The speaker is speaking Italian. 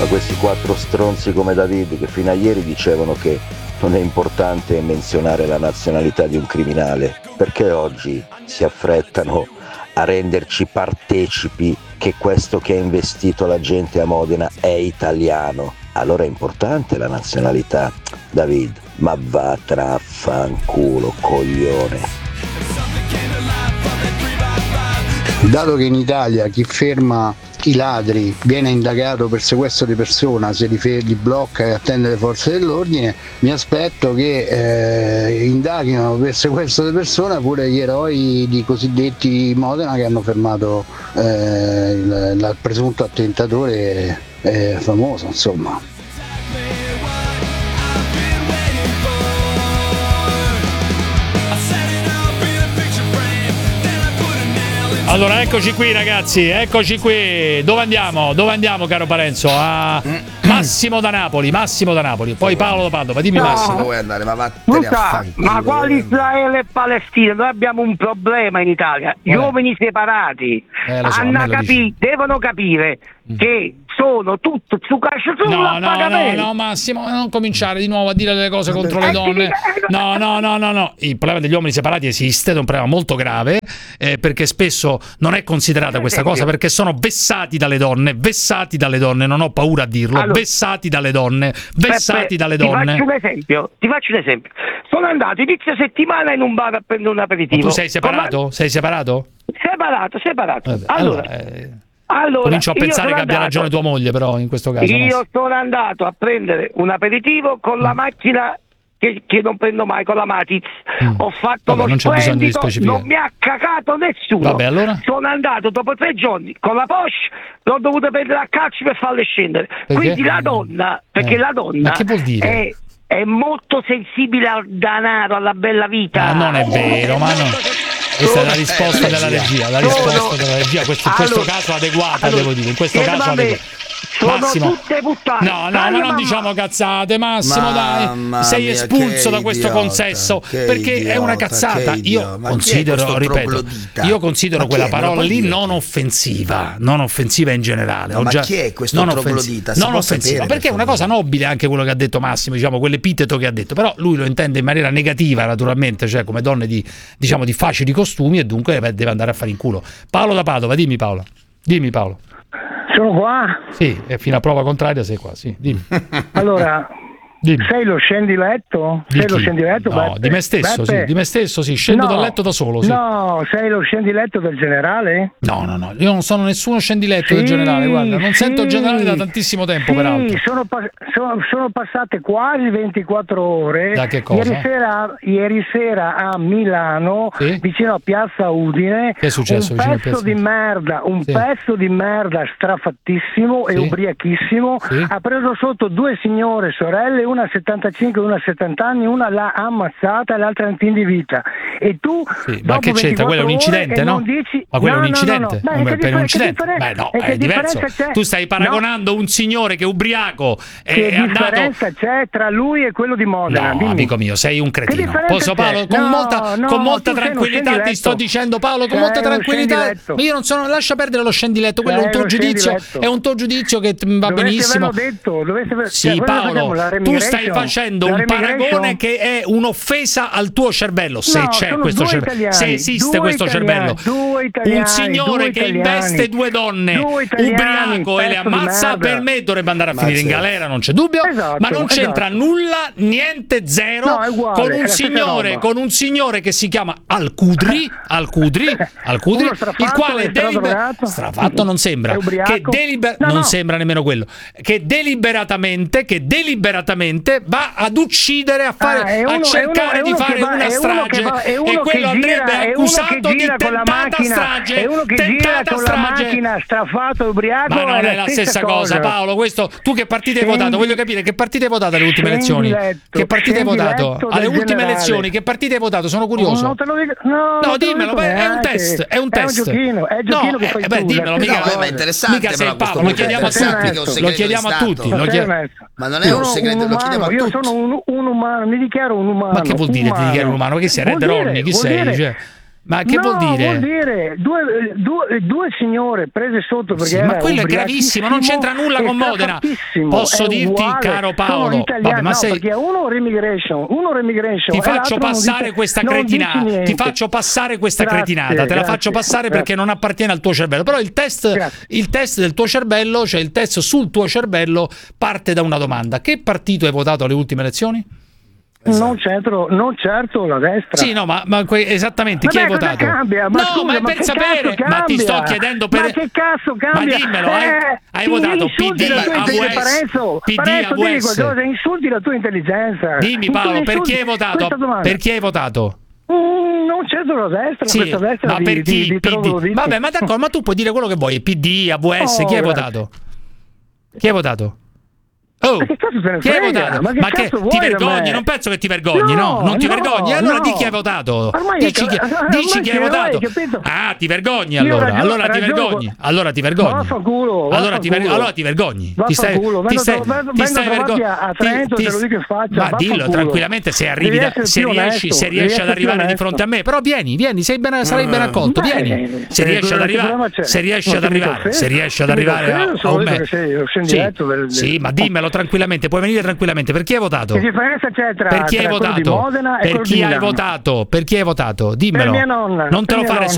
a questi 4 stronzi come David che fino a ieri dicevano che non è importante menzionare la nazionalità di un criminale, perché oggi si affrettano a renderci partecipi che questo che ha investito la gente a Modena è italiano. Allora è importante la nazionalità, David, ma vattene a fanculo, coglione. Dato che in Italia chi ferma i ladri viene indagato per sequestro di persona, se li blocca e attende le forze dell'ordine, mi aspetto che indaghino per sequestro di persona pure gli eroi di cosiddetti Modena che hanno fermato il presunto attentatore famoso, insomma. Allora eccoci qui ragazzi, eccoci qui. Dove andiamo? Dove andiamo caro Parenzo? A Massimo da Napoli, poi Paolo da Padova, dimmi Massimo. Vuoi andare? Ma quale Israele e Palestina? Noi abbiamo un problema in Italia, gli uomini separati devono capire che sono tutto su cascio sulla pagamento. No Massimo, non cominciare di nuovo a dire delle cose contro le donne. No. Il problema degli uomini separati esiste, è un problema molto grave, perché spesso non è considerata questa cosa, perché sono vessati dalle donne, non ho paura a dirlo, allora, vessati dalle donne. Ti faccio un esempio. Sono andato inizio settimana in un bar a prendere un aperitivo. Ma tu sei separato? Sei separato? Separato. Vabbè, allora, comincio a pensare che abbia ragione tua moglie, però in questo caso. Io sono andato a prendere un aperitivo con la macchina che non prendo mai, con la Matiz. Ho fatto lo splendido, non mi ha cagato nessuno. Vabbè, allora? Sono andato dopo 3 giorni con la Porsche, l'ho dovuto prendere a calcio per farle scendere. Perché? Quindi la donna, la donna ma che vuol dire? È molto sensibile al denaro, alla bella vita. Non è vero, ma no. Questa è la risposta della regia, in questo caso adeguata, devo dire, in questo caso adeguata. Massimo, tutte puttane. No, ma non diciamo cazzate, Massimo, dai. Sei espulso da questo consesso perché è una cazzata. Io considero, ripeto, quella parola lì non offensiva in generale. Ma chi è questo troglodita? Non offensiva, perché è una cosa nobile anche quello che ha detto Massimo, diciamo, quell'epiteto che ha detto, però lui lo intende in maniera negativa, naturalmente, cioè come donne di facili costumi, e dunque deve andare a fare in culo. Paolo da Padova, dimmi Paolo. Sono qua? Sì, e fino a prova contraria sei qua, sì, dimmi. Allora, dimmi. Sei lo scendiletto? No, di me stesso, sì, scendo dal letto da solo, sì. No, sei lo scendiletto del generale? No, io non sono nessuno scendiletto del generale, guarda, non sento il generale da tantissimo tempo, peraltro. Sono passate quasi 24 ore. Da che cosa? Ieri sera a Milano, vicino a Piazza Udine, che è successo? Un pezzo di merda strafattissimo e ubriachissimo ha preso sotto 2 signore sorelle, una 75 e una 70 anni, una l'ha ammazzata e l'altra in fin di vita. E tu ma che c'entra? Quello è un incidente, no? Ma quello è un incidente? No. Per un incidente? Beh no, è diverso. Tu stai paragonando un signore che è ubriaco che differenza c'è tra lui e quello di Modena? No, amico mio, sei un cretino. Posso, Paolo, con molta tranquillità ti sto dicendo, Paolo, con molta tranquillità. Io non sono, lascia perdere lo scendiletto, quello è un tuo giudizio, che va benissimo. Sì, Paolo, tu stai facendo un paragone che è un'offesa al tuo cervello, se c'è questo cervello, se esiste questo cervello. Un signore che investe 2 donne ubriaco e le ammazza, per me dovrebbe andare a finire in galera, non c'è dubbio, ma non c'entra nulla, niente, zero, con un signore che si chiama Al-Qudri, il quale strafatto non sembra, non sembra nemmeno quello, che deliberatamente va ad uccidere, a cercare di fare una strage, e quello andrebbe accusato di tentata strage. È uno che gira con la macchina strafato ubriaco. Ma non è la stessa cosa, Paolo. Questo, tu che partita hai votato? Voglio capire che partita hai votato alle ultime elezioni. Che partita hai votato alle ultime elezioni? Che partita hai votato? Sono curioso. Non te lo dico. No, dimmelo, è un test. È un giochino che fai tu. Dimmelo, mica è interessante. Mica sei Paolo, lo chiediamo a tutti. Ma non è un segreto, lo chiediamo a tutti. Io sono un umano, mi dichiaro un umano. Ma che vuol dire ti dichiari un umano? Che sei? Red Ronnie? Chi sei? Ma che vuol dire? Vuol dire due signore prese sotto perché ma quello è gravissimo, non c'entra nulla con Modena. Posso dirti, caro Paolo, vabbè, ma sei... perché uno remigration, ti faccio passare questa cretinata, ti faccio passare questa cretinata, te la faccio passare perché non appartiene al tuo cervello, però il test del tuo cervello, cioè il test sul tuo cervello parte da una domanda: che partito hai votato alle ultime elezioni? Esatto. Non certo la destra. Sì, no, ma esattamente, chi hai votato? Cambia? Ma no, ma per sapere, ma ti sto chiedendo per... Ma che cazzo cambia? Ma dimmelo, hai votato PD, Parenzo, dimmi qualcosa, insulti la tua intelligenza. Dimmi Paolo, per chi hai votato? Per chi hai votato? Non certo la destra, sì, questa destra ma per chi? PD. Vabbè, ma d'accordo, ma tu puoi dire quello che vuoi, PD, AVS, chi hai votato? Chi hai votato? Oh, ma che cazzo te ne chi hai votato? Ma che ti vergogni? Non penso che ti vergogni, no? Non ti vergogni? Allora di chi hai votato? Dici chi hai votato? Ah, ti vergogni allora. Allora ti vergogni. Allora ti vergogni. Allora ti vergogni. Ti stai vergognando a Trento, te lo dico in faccia. Ma dillo tranquillamente se riesci ad arrivare di fronte a me. Però vieni, sarai ben accolto. Vieni. Se riesci ad arrivare a me. Sì, ma dimmelo tranquillamente, puoi venire tranquillamente. Per chi hai votato? Che differenza c'è tra chi hai votato? Per chi hai votato? Dimmelo. Per mia nonna. Non te lo fare